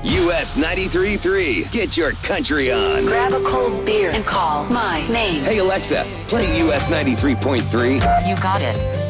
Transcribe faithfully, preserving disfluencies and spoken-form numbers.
U S ninety-three point three. Get your country on. Grab a cold beer and call my name. Hey, Alexa, play U S ninety-three point three. You got it.